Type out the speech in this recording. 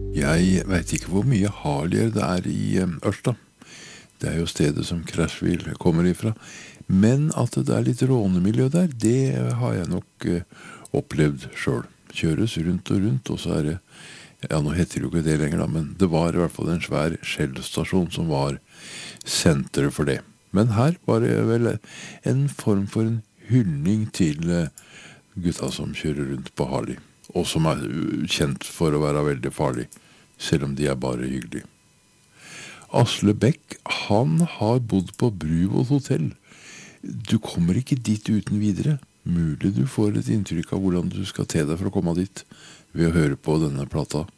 Jeg vet ikke hvor mye Harlier det er i Ørsta. Det er jo stedet som Crashville kommer ifra. Men at det er litt rånemiljø der, det har jeg nok opplevd selv. Kjøres rundt og rundt, og så er det, ja nå heter det jo ikke det lenger da, men det var i hvert fall en svær Shell-stasjon som var senteret for det. Men her var det vel en form for en hyldning til gutta som kjører rundt på Harley, og som er kjent for å være veldig farlig, selv om de er bare hyggelige. Asle Beck, han har bodd på Bruvoll hotell. Du kommer ikke dit uten videre. Mulig du får et inntrykk av hvordan du skal te deg for å komme dit ved å høre på denne plata.